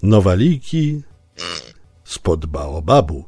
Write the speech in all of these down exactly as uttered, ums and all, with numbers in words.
Nowaliki spod baobabu.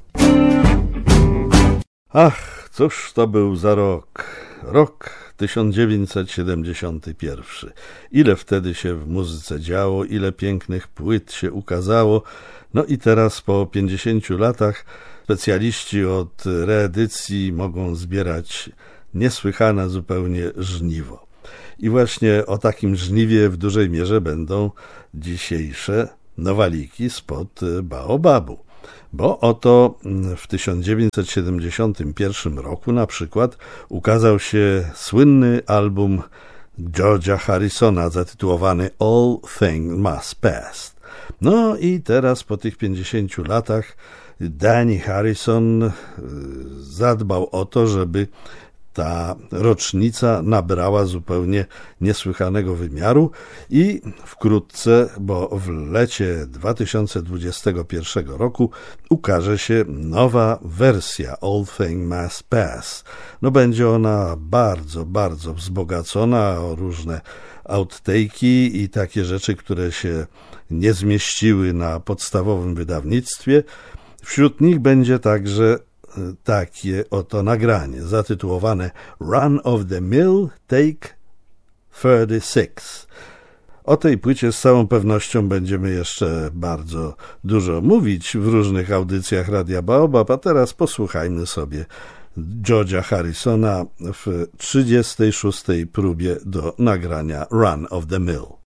Ach, cóż to był za rok? Rok tysiąc dziewięćset siedemdziesiąty pierwszy. Ile wtedy się w muzyce działo, ile pięknych płyt się ukazało. No i teraz po pięćdziesięciu latach specjaliści od reedycji mogą zbierać niesłychane zupełnie żniwo. I właśnie o takim żniwie w dużej mierze będą dzisiejsze nowaliki spod baobabu. Bo oto w tysiąc dziewięćset siedemdziesiątym pierwszym roku na przykład ukazał się słynny album George'a Harrisona zatytułowany All Things Must Pass. No i teraz po tych pięćdziesięciu latach Danny Harrison zadbał o to, żeby ta rocznica nabrała zupełnie niesłychanego wymiaru i wkrótce, bo w lecie dwa tysiące dwudziestego pierwszego roku ukaże się nowa wersja All Things Must Pass. No będzie ona bardzo, bardzo wzbogacona o różne outtake'i i takie rzeczy, które się nie zmieściły na podstawowym wydawnictwie. Wśród nich będzie także takie oto nagranie zatytułowane Run of the Mill Take trzydzieści sześć. O tej płycie z całą pewnością będziemy jeszcze bardzo dużo mówić w różnych audycjach Radia Baobab, a teraz posłuchajmy sobie George'a Harrisona w trzydziestej szóstej próbie do nagrania Run of the Mill.